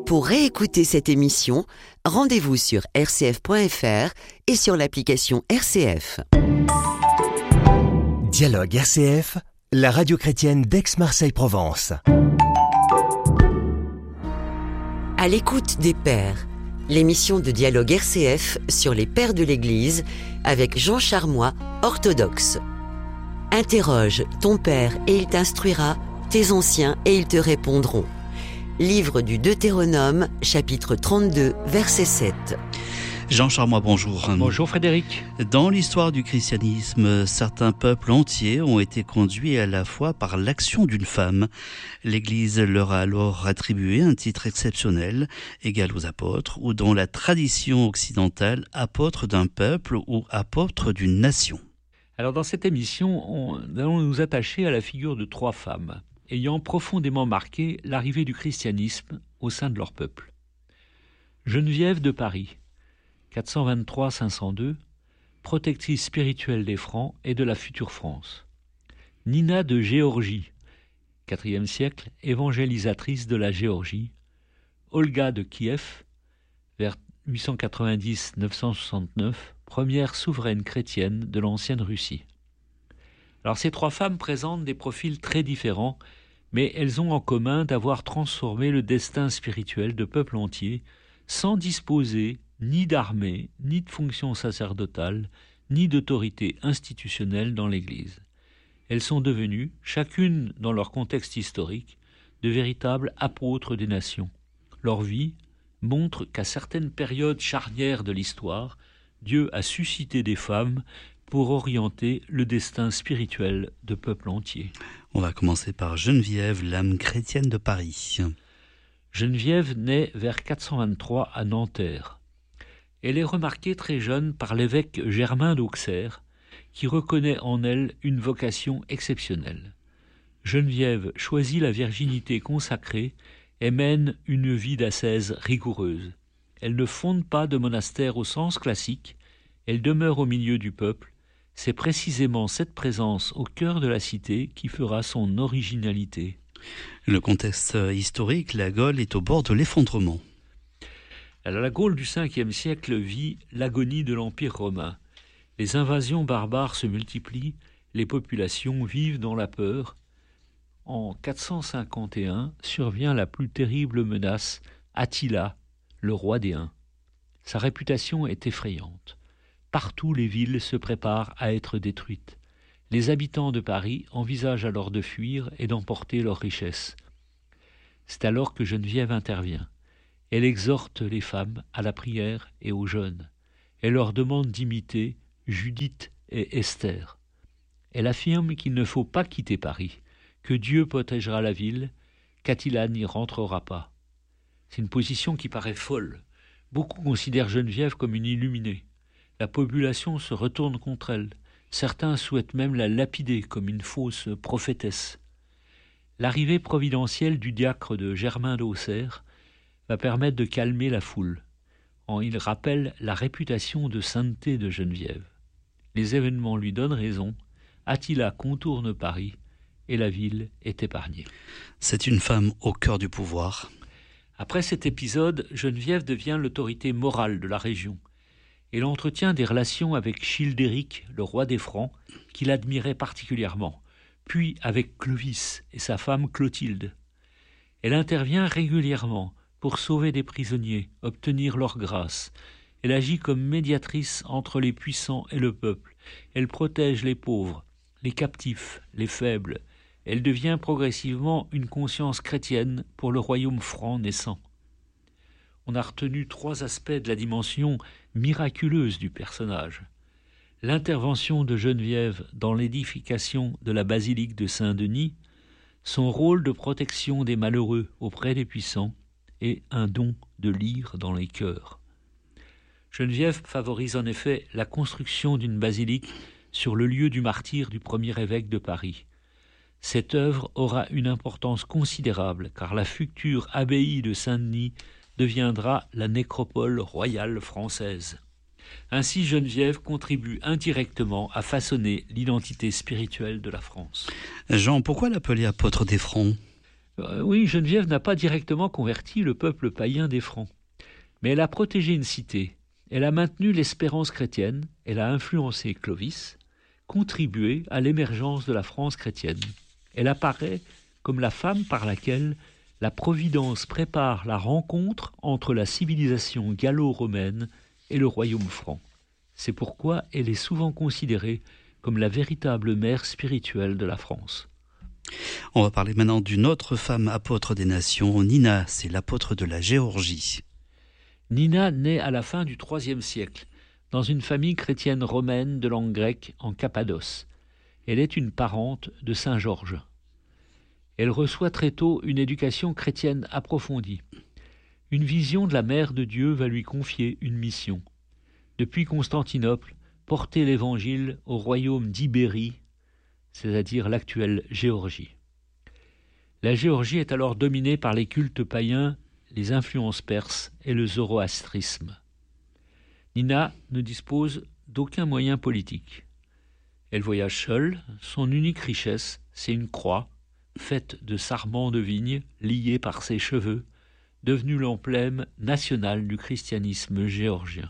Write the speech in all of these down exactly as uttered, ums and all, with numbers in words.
Pour réécouter cette émission, rendez-vous sur r c f point f r et sur l'application R C F. Dialogue R C F, la radio chrétienne d'Aix-Marseille-Provence. À l'écoute des pères, l'émission de Dialogue R C F sur les pères de l'Église avec Jean Charmois, orthodoxe. Interroge ton père et il t'instruira, tes anciens et ils te répondront. Livre du Deutéronome, chapitre trente-deux, verset sept. Jean Charmois, bonjour. Bonjour Frédéric. Dans l'histoire du christianisme, certains peuples entiers ont été conduits à la fois par l'action d'une femme. L'Église leur a alors attribué un titre exceptionnel, égal aux apôtres, ou dans la tradition occidentale, apôtre d'un peuple ou apôtre d'une nation. Alors dans cette émission, on, nous allons nous attacher à la figure de trois femmes, ayant profondément marqué l'arrivée du christianisme au sein de leur peuple. Geneviève de Paris, quatre cent vingt-trois à cinq cent deux, protectrice spirituelle des Francs et de la future France. Nina de Géorgie, quatrième siècle, évangélisatrice de la Géorgie. Olga de Kiev, vers huit cent quatre-vingt-dix à neuf cent soixante-neuf, première souveraine chrétienne de l'ancienne Russie. Alors ces trois femmes présentent des profils très différents, mais elles ont en commun d'avoir transformé le destin spirituel de peuples entiers sans disposer ni d'armée, ni de fonction sacerdotale, ni d'autorité institutionnelle dans l'Église. Elles sont devenues, chacune dans leur contexte historique, de véritables apôtres des nations. Leur vie montre qu'à certaines périodes charnières de l'histoire, Dieu a suscité des femmes pour orienter le destin spirituel de peuples entiers. On va commencer par Geneviève, l'âme chrétienne de Paris. Geneviève naît vers quatre cent vingt-trois à Nanterre. Elle est remarquée très jeune par l'évêque Germain d'Auxerre, qui reconnaît en elle une vocation exceptionnelle. Geneviève choisit la virginité consacrée et mène une vie d'ascèse rigoureuse. Elle ne fonde pas de monastère au sens classique, elle demeure au milieu du peuple. C'est précisément cette présence au cœur de la cité qui fera son originalité. Le contexte historique, la Gaule est au bord de l'effondrement. Alors, la Gaule du cinquième siècle vit l'agonie de l'Empire romain. Les invasions barbares se multiplient, les populations vivent dans la peur. En quatre cent cinquante et un survient la plus terrible menace, Attila, le roi des Huns. Sa réputation est effrayante. Partout les villes se préparent à être détruites. Les habitants de Paris envisagent alors de fuir et d'emporter leurs richesses. C'est alors que Geneviève intervient. Elle exhorte les femmes à la prière et aux jeûnes. Elle leur demande d'imiter Judith et Esther. Elle affirme qu'il ne faut pas quitter Paris, que Dieu protégera la ville, qu'Attila n'y rentrera pas. C'est une position qui paraît folle. Beaucoup considèrent Geneviève comme une illuminée. La population se retourne contre elle. Certains souhaitent même la lapider comme une fausse prophétesse. L'arrivée providentielle du diacre de Germain d'Auxerre va permettre de calmer la foule. Il rappelle la réputation de sainteté de Geneviève. Les événements lui donnent raison. Attila contourne Paris et la ville est épargnée. C'est une femme au cœur du pouvoir. Après cet épisode, Geneviève devient l'autorité morale de la région. Elle entretient des relations avec Childéric, le roi des Francs, qu'il admirait particulièrement, puis avec Clovis et sa femme Clotilde. Elle intervient régulièrement pour sauver des prisonniers, obtenir leur grâce. Elle agit comme médiatrice entre les puissants et le peuple. Elle protège les pauvres, les captifs, les faibles. Elle devient progressivement une conscience chrétienne pour le royaume franc naissant. On a retenu trois aspects de la dimension miraculeuse du personnage. L'intervention de Geneviève dans l'édification de la basilique de Saint-Denis, son rôle de protection des malheureux auprès des puissants et un don de lyre dans les chœurs. Geneviève favorise en effet la construction d'une basilique sur le lieu du martyre du premier évêque de Paris. Cette œuvre aura une importance considérable car la future abbaye de Saint-Denis deviendra la nécropole royale française. Ainsi, Geneviève contribue indirectement à façonner l'identité spirituelle de la France. Jean, pourquoi l'appeler apôtre des Francs ? Euh, oui, Geneviève n'a pas directement converti le peuple païen des Francs, mais elle a protégé une cité, elle a maintenu l'espérance chrétienne, elle a influencé Clovis, contribué à l'émergence de la France chrétienne. Elle apparaît comme la femme par laquelle la Providence prépare la rencontre entre la civilisation gallo-romaine et le royaume franc. C'est pourquoi elle est souvent considérée comme la véritable mère spirituelle de la France. On va parler maintenant d'une autre femme apôtre des nations. Nina, c'est l'apôtre de la Géorgie. Nina naît à la fin du troisième siècle, dans une famille chrétienne romaine de langue grecque en Cappadoce. Elle est une parente de saint Georges. Elle reçoit très tôt une éducation chrétienne approfondie. Une vision de la Mère de Dieu va lui confier une mission. Depuis Constantinople, porter l'Évangile au royaume d'Ibérie, c'est-à-dire l'actuelle Géorgie. La Géorgie est alors dominée par les cultes païens, les influences perses et le zoroastrisme. Nina ne dispose d'aucun moyen politique. Elle voyage seule, son unique richesse, c'est une croix, faite de sarments de vigne liés par ses cheveux, devenue l'emblème national du christianisme géorgien.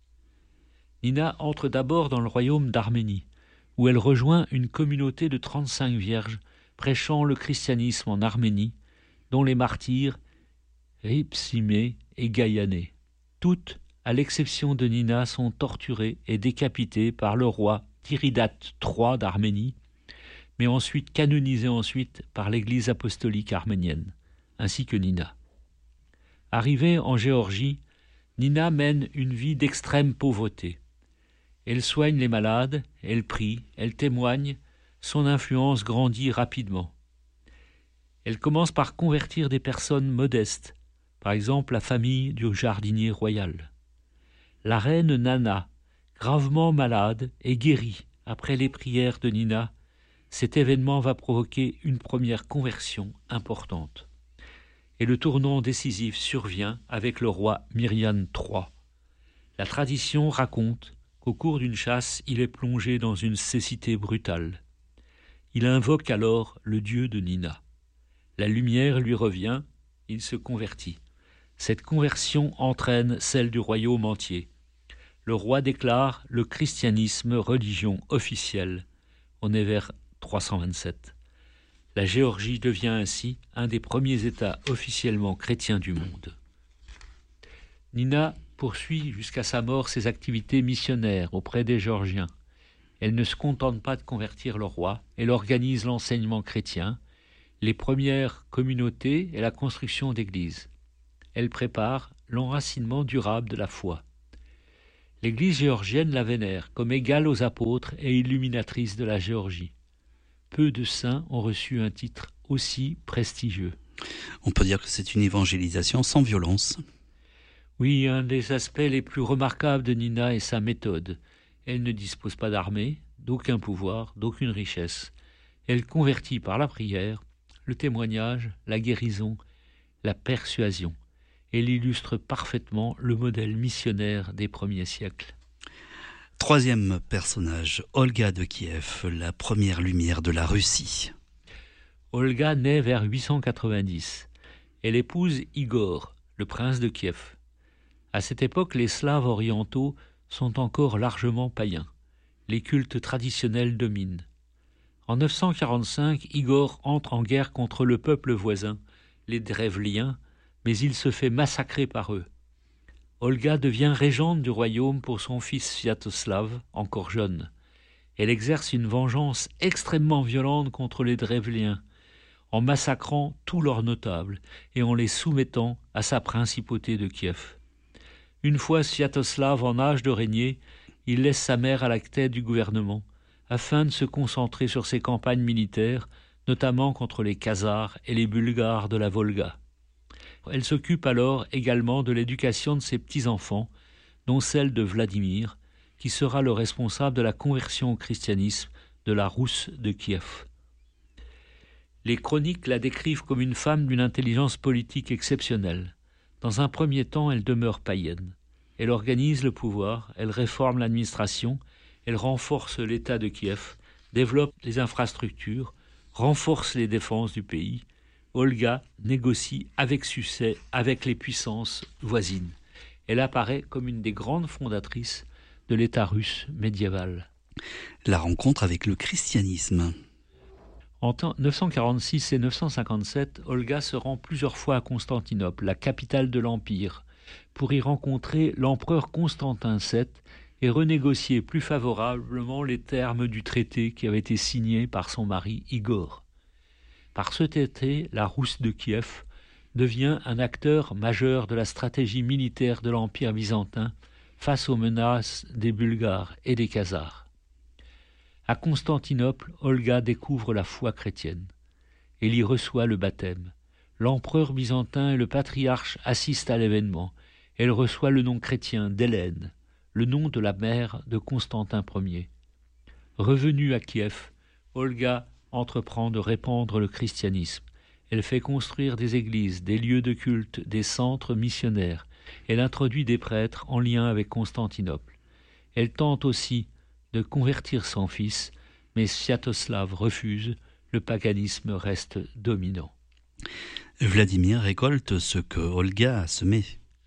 Nina entre d'abord dans le royaume d'Arménie, où elle rejoint une communauté de trente-cinq vierges prêchant le christianisme en Arménie, dont les martyrs Ripsimé et Gaillané. Toutes, à l'exception de Nina, sont torturées et décapitées par le roi Tiridate trois d'Arménie, mais ensuite canonisées ensuite par l'Église apostolique arménienne, ainsi que Nina. Arrivée en Géorgie, Nina mène une vie d'extrême pauvreté. Elle soigne les malades, elle prie, elle témoigne, son influence grandit rapidement. Elle commence par convertir des personnes modestes, par exemple la famille du jardinier royal. La reine Nana, gravement malade, est guérie après les prières de Nina. Cet événement va provoquer une première conversion importante. Et le tournant décisif survient avec le roi Myriane trois. La tradition raconte qu'au cours d'une chasse, il est plongé dans une cécité brutale. Il invoque alors le dieu de Nina. La lumière lui revient, il se convertit. Cette conversion entraîne celle du royaume entier. Le roi déclare le christianisme religion officielle. On est vers trois cent vingt-sept. La Géorgie devient ainsi un des premiers États officiellement chrétiens du monde. Nina poursuit jusqu'à sa mort ses activités missionnaires auprès des Géorgiens. Elle ne se contente pas de convertir le roi, elle organise l'enseignement chrétien, les premières communautés et la construction d'églises. Elle prépare l'enracinement durable de la foi. L'Église géorgienne la vénère comme égale aux apôtres et illuminatrice de la Géorgie. Peu de saints ont reçu un titre aussi prestigieux. On peut dire que c'est une évangélisation sans violence. Oui, un des aspects les plus remarquables de Nina est sa méthode. Elle ne dispose pas d'armée, d'aucun pouvoir, d'aucune richesse. Elle convertit par la prière, le témoignage, la guérison, la persuasion. Elle illustre parfaitement le modèle missionnaire des premiers siècles. Troisième personnage, Olga de Kiev, la première lumière de la Russie. Olga naît vers huit cent quatre-vingt-dix. Elle épouse Igor, le prince de Kiev. À cette époque, les Slaves orientaux sont encore largement païens. Les cultes traditionnels dominent. En neuf cent quarante-cinq, Igor entre en guerre contre le peuple voisin, les Drevliens, mais il se fait massacrer par eux. Olga devient régente du royaume pour son fils Sviatoslav, encore jeune. Elle exerce une vengeance extrêmement violente contre les Drevliens, en massacrant tous leurs notables et en les soumettant à sa principauté de Kiev. Une fois Sviatoslav en âge de régner, il laisse sa mère à la tête du gouvernement, afin de se concentrer sur ses campagnes militaires, notamment contre les Khazars et les Bulgares de la Volga. Elle s'occupe alors également de l'éducation de ses petits-enfants, dont celle de Vladimir, qui sera le responsable de la conversion au christianisme de la Rousse de Kiev. Les chroniques la décrivent comme une femme d'une intelligence politique exceptionnelle. Dans un premier temps, elle demeure païenne. Elle organise le pouvoir, elle réforme l'administration, elle renforce l'État de Kiev, développe les infrastructures, renforce les défenses du pays, Olga négocie avec succès avec les puissances voisines. Elle apparaît comme une des grandes fondatrices de l'État russe médiéval. La rencontre avec le christianisme. En neuf cent quarante-six et neuf cent cinquante-sept, Olga se rend plusieurs fois à Constantinople, la capitale de l'Empire, pour y rencontrer l'empereur Constantin sept et renégocier plus favorablement les termes du traité qui avait été signé par son mari Igor. Par ce traité, la Rousse de Kiev devient un acteur majeur de la stratégie militaire de l'Empire byzantin face aux menaces des Bulgares et des Khazars. À Constantinople, Olga découvre la foi chrétienne. Elle y reçoit le baptême. L'empereur byzantin et le patriarche assistent à l'événement. Elle reçoit le nom chrétien d'Hélène, le nom de la mère de Constantin Ier. Revenue à Kiev, Olga entreprend de répandre le christianisme. Elle fait construire des églises, des lieux de culte, des centres missionnaires. Elle introduit des prêtres en lien avec Constantinople. Elle tente aussi de convertir son fils, mais Sviatoslav refuse, le paganisme reste dominant. Vladimir récolte ce que Olga a semé.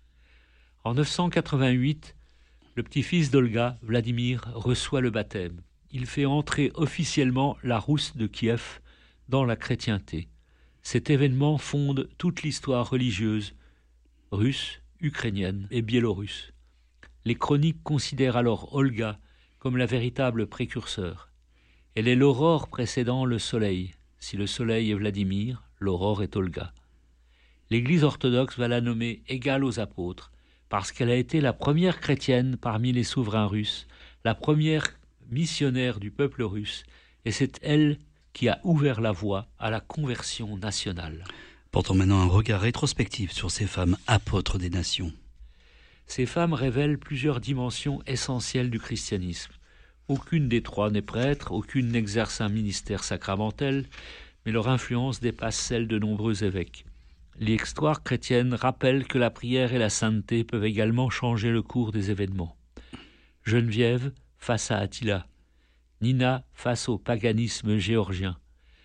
En neuf cent quatre-vingt-huit, le petit-fils d'Olga, Vladimir, reçoit le baptême. Il fait entrer officiellement la Rousse de Kiev dans la chrétienté. Cet événement fonde toute l'histoire religieuse russe, ukrainienne et biélorusse. Les chroniques considèrent alors Olga comme la véritable précurseur. Elle est l'aurore précédant le soleil. Si le soleil est Vladimir, l'aurore est Olga. L'Église orthodoxe va la nommer égale aux apôtres, parce qu'elle a été la première chrétienne parmi les souverains russes, la première missionnaire du peuple russe, et c'est elle qui a ouvert la voie à la conversion nationale. Portons maintenant un regard rétrospectif sur ces femmes apôtres des nations. Ces femmes révèlent plusieurs dimensions essentielles du christianisme. Aucune des trois n'est prêtre, aucune n'exerce un ministère sacramentel, mais leur influence dépasse celle de nombreux évêques. L'histoire chrétienne rappelle que la prière et la sainteté peuvent également changer le cours des événements. Geneviève face à Attila, Nina face au paganisme géorgien,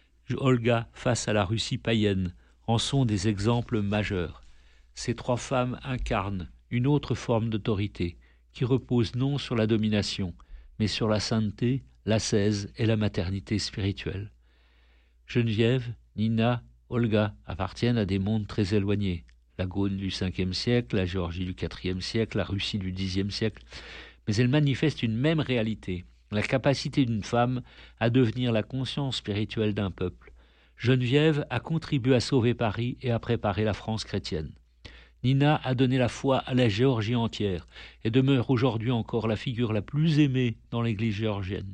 Olga face à la Russie païenne en sont des exemples majeurs. Ces trois femmes incarnent une autre forme d'autorité qui repose non sur la domination, mais sur la sainteté, l'ascèse et la maternité spirituelle. Geneviève, Nina, Olga appartiennent à des mondes très éloignés. La Gaule du cinquième siècle, la Géorgie du quatrième siècle, la Russie du dixième siècle. Mais elles manifestent une même réalité, la capacité d'une femme à devenir la conscience spirituelle d'un peuple. Geneviève a contribué à sauver Paris et à préparer la France chrétienne. Nina a donné la foi à la Géorgie entière et demeure aujourd'hui encore la figure la plus aimée dans l'Église géorgienne.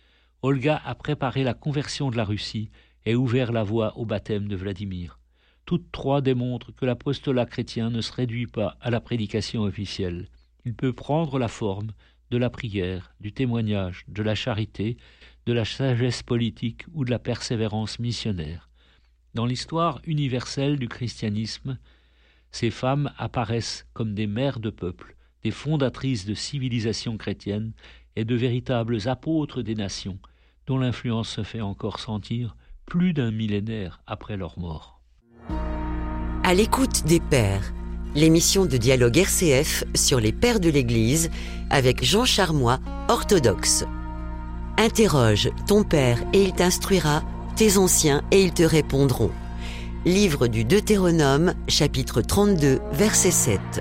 Olga a préparé la conversion de la Russie et ouvert la voie au baptême de Vladimir. Toutes trois démontrent que l'apostolat chrétien ne se réduit pas à la prédication officielle. Il peut prendre la forme de la prière, du témoignage, de la charité, de la sagesse politique ou de la persévérance missionnaire. Dans l'histoire universelle du christianisme, ces femmes apparaissent comme des mères de peuple, des fondatrices de civilisations chrétiennes et de véritables apôtres des nations, dont l'influence se fait encore sentir plus d'un millénaire après leur mort. À l'écoute des Pères, l'émission de dialogue R C F sur les Pères de l'Église avec Jean Charmois, orthodoxe. Interroge ton Père et il t'instruira, tes anciens et ils te répondront. Livre du Deutéronome, chapitre trente-deux, verset sept.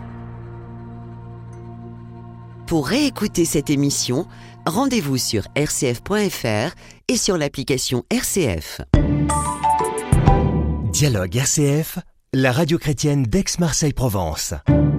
Pour réécouter cette émission, rendez-vous sur r c f point f r et sur l'application R C F. Dialogue R C F, la radio chrétienne d'Aix-Marseille-Provence.